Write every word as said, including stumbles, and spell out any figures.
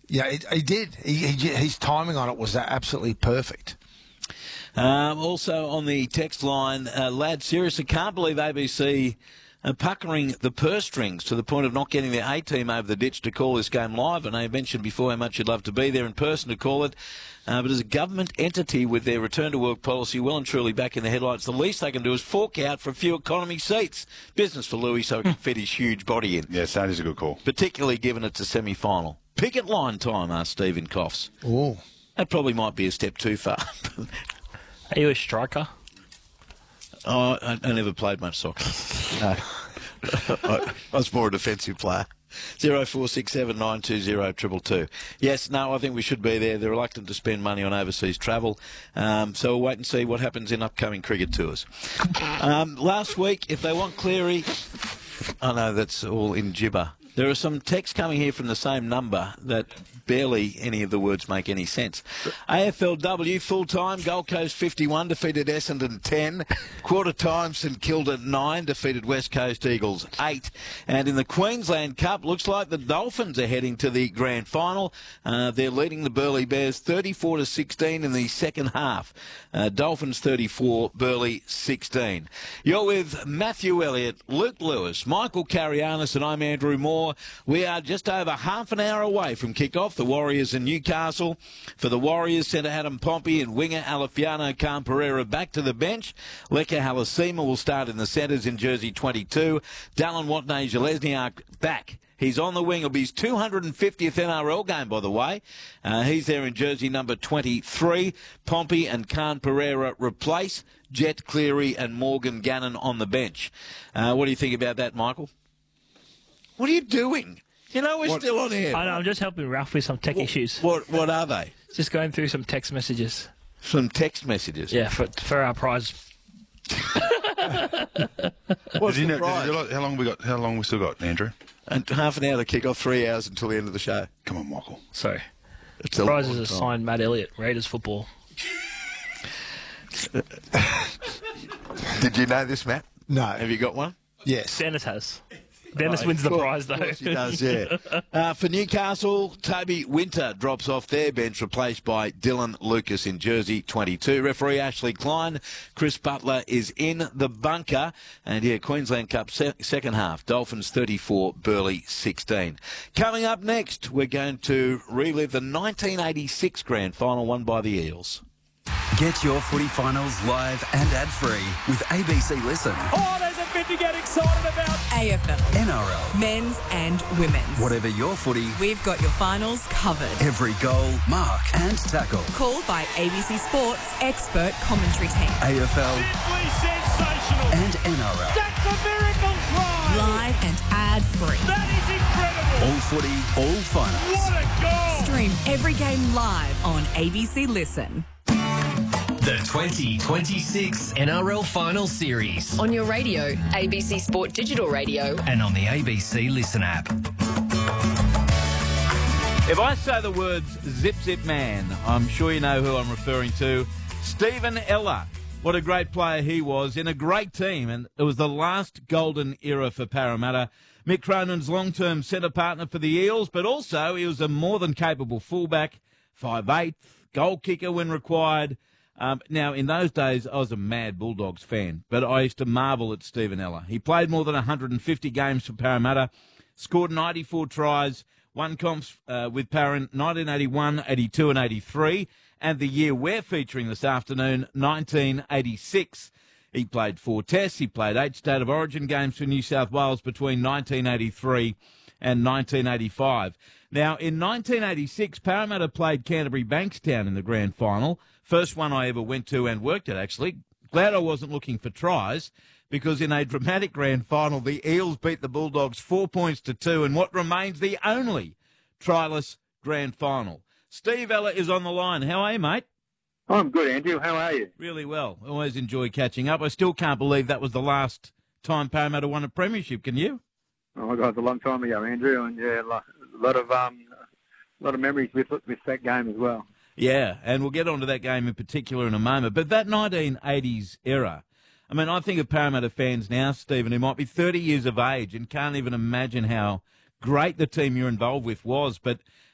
Yeah, he, he did. He, he, his timing on it was absolutely perfect. Um, also on the text line, uh, lad, seriously, can't believe A B C are puckering the purse strings to the point of not getting their A-team over the ditch to call this game live. And I mentioned before how much you'd love to be there in person to call it. Uh, but as a government entity with their return-to-work policy well and truly back in the headlights, the least they can do is fork out for a few economy seats. Business for Louis so he can fit his huge body in. Yes, that is a good call. Particularly given it's a semi-final. Picket line time, asked Stephen Coughs. Oh. That probably might be a step too far. Are you a striker? Oh, I, I never played much soccer. No. I, I was more a defensive player. Zero four six seven nine two zero triple two. Yes, no, I think we should be there. They're reluctant to spend money on overseas travel, um, so we'll wait and see what happens in upcoming cricket tours. Um, last week, if they want Cleary, I know that's all in gibber. There are some texts coming here from the same number that barely any of the words make any sense. A F L W, full-time, Gold Coast fifty-one, defeated Essendon ten. Quarter-time, St Kilda nine, defeated West Coast Eagles eight. And in the Queensland Cup, looks like the Dolphins are heading to the grand final. Uh, they're leading the Burleigh Bears thirty-four to sixteen in the second half. Uh, Dolphins thirty-four, Burleigh sixteen. You're with Matthew Elliott, Luke Lewis, Michael Carianis, and I'm Andrew Moore. We are just over half an hour away from kick-off. The Warriors in Newcastle. For the Warriors, centre Adam Pompey and winger Alefiano Khan Pereira back to the bench. Leka Halasima will start in the centres in jersey twenty-two. Dallin Watney-Zelezniak back. He's on the wing. It'll be his two hundred fiftieth N R L game, by the way. Uh, he's there in jersey number twenty-three. Pompey and Khan Pereira replace Jet Cleary and Morgan Gannon on the bench. Uh, what do you think about that, Michael? What are you doing? You know, we're what, still on air. I know, I'm just helping Ralph with some tech what, issues. What What are they? Just going through some text messages. Some text messages? Yeah, for for our prize. What's you the know, prize? How long we got? How long we still got, Andrew? And half an hour to kick off, three hours until the end of the show. Come on, Michael. Sorry. It's the prize is a signed Matt Elliott, Raiders football. Did you know this, Matt? No. Have you got one? Yes. Dennis has. Dennis oh, wins the course, prize, though. Of course he does, yeah. uh, for Newcastle, Toby Winter drops off their bench, replaced by Dylan Lucas in jersey twenty-two. Referee Ashley Klein. Chris Butler is in the bunker. And here, Queensland Cup se- second half. Dolphins thirty-four, Burleigh sixteen. Coming up next, we're going to relive the nineteen eighty-six grand final won by the Eels. Get your footy finals live and ad-free with A B C Listen. Oh, there's a bit to get excited about. A F L. N R L. Men's and women's. Whatever your footy, we've got your finals covered. Every goal, mark and tackle. Called by A B C Sports expert commentary team. A F L. Simply sensational. And N R L. That's a miracle try. Live and ad-free. That is incredible. All footy, all finals. What a goal. Stream every game live on A B C Listen. The twenty twenty-six N R L Final Series. On your radio, A B C Sport Digital Radio. And on the A B C Listen app. If I say the words Zip Zip Man, I'm sure you know who I'm referring to. Stephen Ella. What a great player he was in a great team. And it was the last golden era for Parramatta. Mick Cronin's long-term centre partner for the Eels, but also he was a more than capable fullback, five eight, goal kicker when required. Um, now, in those days, I was a mad Bulldogs fan, but I used to marvel at Stephen Ella. He played more than one hundred fifty games for Parramatta, scored ninety-four tries, won comps uh, with Parra nineteen eighty-one, eighty-two and eighty-three, and the year we're featuring this afternoon, nineteen eighty-six. He played four tests. He played eight State of Origin games for New South Wales between nineteen eighty-three and nineteen eighty-five. Now, in nineteen eighty-six, Parramatta played Canterbury Bankstown in the grand final. First one I ever went to and worked at, actually. Glad I wasn't looking for tries, because in a dramatic grand final, the Eels beat the Bulldogs four points to two in what remains the only tryless grand final. Steve Ella is on the line. How are you, mate? I'm good, Andrew. How are you? Really well. Always enjoy catching up. I still can't believe that was the last time Parramatta won a premiership. Can you? Oh my God, it's a long time ago, Andrew, and yeah, a lot of um, a lot of memories with with that game as well. Yeah, and we'll get onto that game in particular in a moment. But that nineteen eighties era, I mean, I think of Parramatta fans now, Stephen, who might be thirty years of age and can't even imagine how great the team you're involved with was. But